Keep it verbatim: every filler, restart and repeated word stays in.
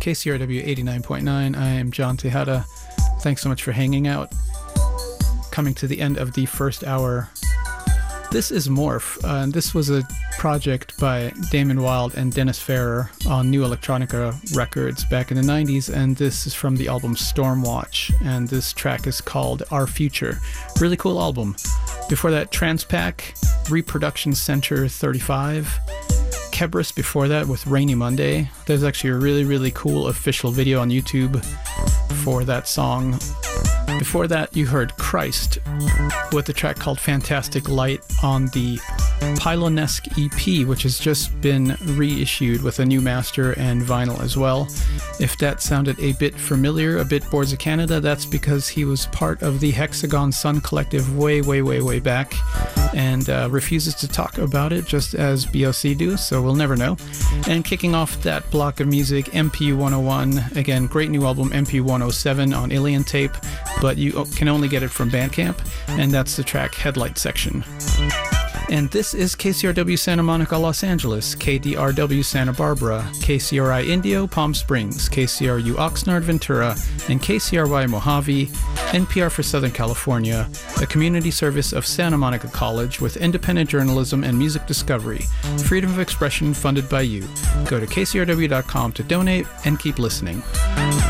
K C R W eighty-nine point nine. I am John Tejada. Thanks so much for hanging out. Coming to the end of the first hour. This is Morph. Uh, this was a project by Damon Wild and Dennis Ferrer on New Electronica Records back in the nineties, and this is from the album Stormwatch, and this track is called Our Future. Really cool album. Before that, Transpac, Reproduction Center thirty-five, Kebris before that with Rainy Monday. There's actually a really, really cool official video on YouTube for that song. Before that, you heard Christ with a track called Fantastic Light on the Pylonesque E P, which has just been reissued with a new master and vinyl as well. If that sounded a bit familiar, a bit Boards of Canada, that's because he was part of the Hexagon Sun Collective way, way, way, way back, and uh, refuses to talk about it, just as B O C do, so we'll never know. And kicking off that block of music, M P one oh one, again, great new album, M P one oh seven on Alien Tape, but you can only get it from Bandcamp, and that's the track Headlight Section. And this is K C R W Santa Monica, Los Angeles, K D R W Santa Barbara, K C R I Indio, Palm Springs, K C R U Oxnard, Ventura, and K C R Y Mojave, N P R for Southern California, a community service of Santa Monica College with independent journalism and music discovery. Freedom of expression funded by you. Go to K C R W dot com to donate and keep listening.